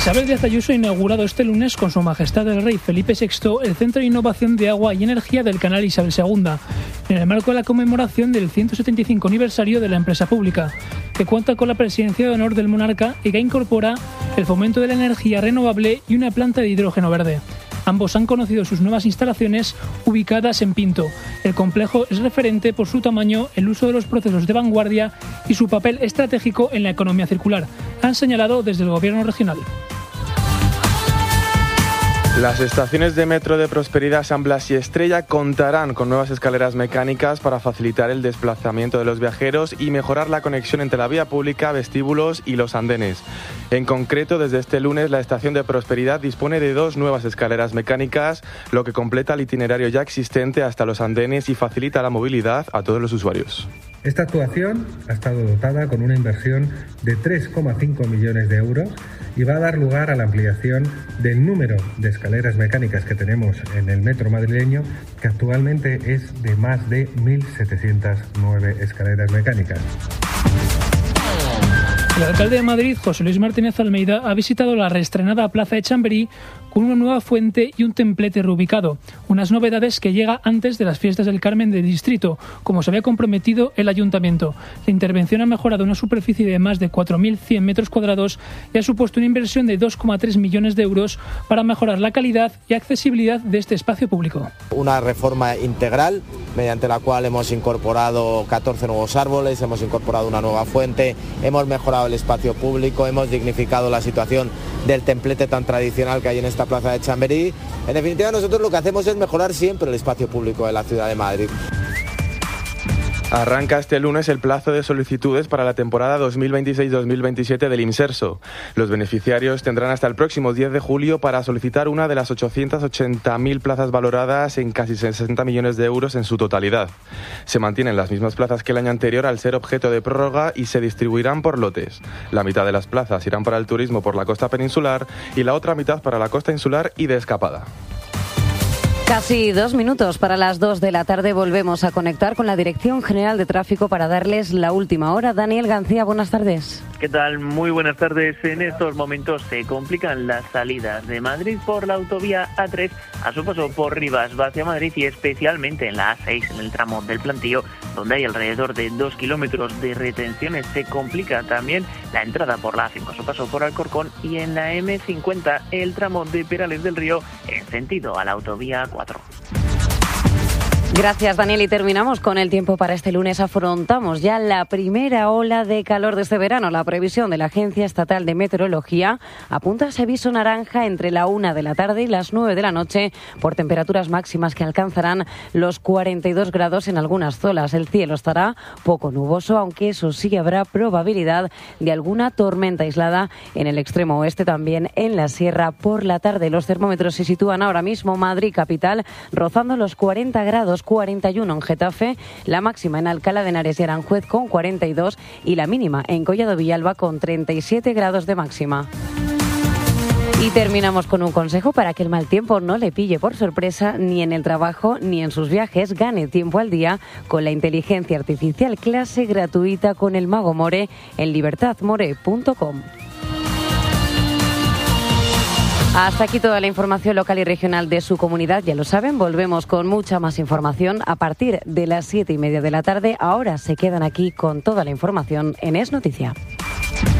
Isabel Díaz Ayuso ha inaugurado este lunes con Su Majestad el Rey Felipe VI el Centro de Innovación de Agua y Energía del Canal Isabel II, en el marco de la conmemoración del 175 aniversario de la empresa pública, que cuenta con la presidencia de honor del monarca y que incorpora el fomento de la energía renovable y una planta de hidrógeno verde. Ambos han conocido sus nuevas instalaciones ubicadas en Pinto. El complejo es referente por su tamaño, el uso de los procesos de vanguardia y su papel estratégico en la economía circular, han señalado desde el Gobierno regional. Las estaciones de metro de Prosperidad, San Blas y Estrella contarán con nuevas escaleras mecánicas para facilitar el desplazamiento de los viajeros y mejorar la conexión entre la vía pública, vestíbulos y los andenes. En concreto, desde este lunes, la estación de Prosperidad dispone de 2 nuevas escaleras mecánicas, lo que completa el itinerario ya existente hasta los andenes y facilita la movilidad a todos los usuarios. Esta actuación ha estado dotada con una inversión de 3,5 millones de euros y va a dar lugar a la ampliación del número de escaleras mecánicas que tenemos en el metro madrileño, que actualmente es de más de 1.709 escaleras mecánicas. El alcalde de Madrid, José Luis Martínez Almeida, ha visitado la reestrenada Plaza de Chamberí con una nueva fuente y un templete reubicado, unas novedades que llega antes de las fiestas del Carmen del Distrito, como se había comprometido el Ayuntamiento. La intervención ha mejorado una superficie de más de 4.100 metros cuadrados y ha supuesto una inversión de 2,3 millones de euros para mejorar la calidad y accesibilidad de este espacio público. Una reforma integral mediante la cual hemos incorporado 14 nuevos árboles, hemos incorporado una nueva fuente, hemos mejorado el espacio público, hemos dignificado la situación del templete tan tradicional que hay en esta Plaza de Chamberí. En definitiva, nosotros lo que hacemos es mejorar siempre el espacio público de la ciudad de Madrid. Arranca este lunes el plazo de solicitudes para la temporada 2026-2027 del Inserso. Los beneficiarios tendrán hasta el próximo 10 de julio para solicitar una de las 880.000 plazas valoradas en casi 60 millones de euros en su totalidad. Se mantienen las mismas plazas que el año anterior al ser objeto de prórroga y se distribuirán por lotes. La mitad de las plazas irán para el turismo por la costa peninsular y la otra mitad para la costa insular y de escapada. Casi 2 minutos para las 2 de la tarde volvemos a conectar con la Dirección General de Tráfico para darles la última hora. Daniel García, buenas tardes. ¿Qué tal? Muy buenas tardes. En estos momentos se complican las salidas de Madrid por la autovía A3 a su paso por Rivas hacia Madrid y especialmente en la A6 en el tramo del Plantío, donde hay alrededor de 2 kilómetros de retenciones. Se complica también la entrada por la A5 a su paso por Alcorcón y en la M50 el tramo de Perales del Río en sentido a la autovía 4. Gracias, Daniel. Y terminamos con el tiempo para este lunes. Afrontamos ya la primera ola de calor de este verano. La previsión de la Agencia Estatal de Meteorología apunta a ese aviso naranja entre la 1 de la tarde y las 9 de la noche por temperaturas máximas que alcanzarán los 42 grados en algunas zonas. El cielo estará poco nuboso, aunque eso sí habrá probabilidad de alguna tormenta aislada en el extremo oeste, también en la sierra por la tarde. Los termómetros se sitúan ahora mismo Madrid capital rozando los 40 grados, 41 en Getafe, la máxima en Alcalá de Henares y Aranjuez con 42 y la mínima en Collado Villalba con 37 grados de máxima. Y terminamos con un consejo para que el mal tiempo no le pille por sorpresa ni en el trabajo ni en sus viajes. Gane tiempo al día con la inteligencia artificial, clase gratuita con el Mago More en libertadmore.com. Hasta aquí toda la información local y regional de su comunidad. Ya lo saben, volvemos con mucha más información a partir de las 7:30 de la tarde. Ahora se quedan aquí con toda la información en Es Noticia.